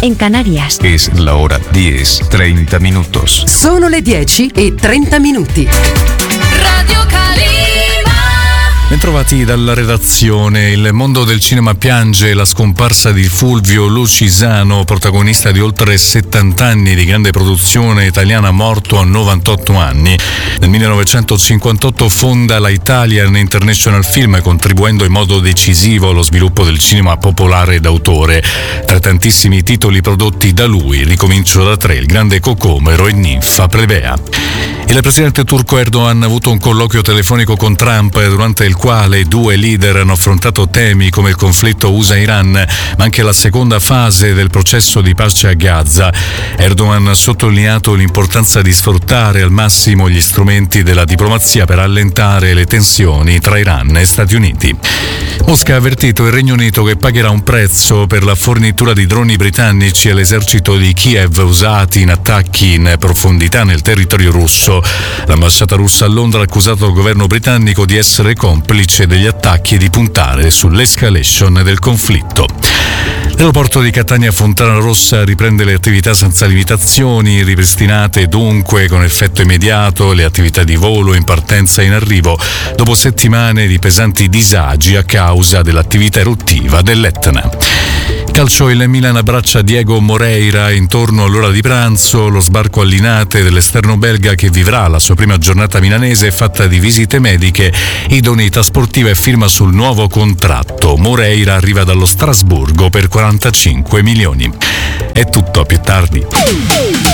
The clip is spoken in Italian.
en Canarias. Es la hora 10:30 minutos. Sono le 10:30. Radio Calima. Bentrovati dalla redazione. Il mondo del cinema piange la scomparsa di Fulvio Lucisano, protagonista di oltre 70 anni di grande produzione italiana, morto a 98 anni. Nel 1958 fonda la Italian International Film, contribuendo in modo decisivo allo sviluppo del cinema popolare d'autore. Tra tantissimi titoli prodotti da lui, ricomincio da tre: Il grande Cocomero e Ninfa Plebea. Il presidente turco Erdogan ha avuto un colloquio telefonico con Trump, durante il quale i due leader hanno affrontato temi come il conflitto USA-Iran, ma anche la seconda fase del processo di pace a Gaza. Erdogan ha sottolineato l'importanza di sfruttare al massimo gli strumenti della diplomazia per allentare le tensioni tra Iran e Stati Uniti. Mosca ha avvertito il Regno Unito che pagherà un prezzo per la fornitura di droni britannici all'esercito di Kiev usati in attacchi in profondità nel territorio russo. L'ambasciata russa a Londra ha accusato il governo britannico di essere complice degli attacchi e di puntare sull'escalation del conflitto. L'aeroporto di Catania Fontana Rossa riprende le attività senza limitazioni, ripristinate dunque con effetto immediato le attività di volo in partenza e in arrivo, dopo settimane di pesanti disagi a causa dell'attività eruttiva dell'Etna. Calcio, il Milan abbraccia Diego Moreira intorno all'ora di pranzo. Lo sbarco a Linate dell'esterno belga, che vivrà la sua prima giornata milanese, è fatta di visite mediche, idoneità sportiva e firma sul nuovo contratto. Moreira arriva dallo Strasburgo per 45 milioni. È tutto, a più tardi.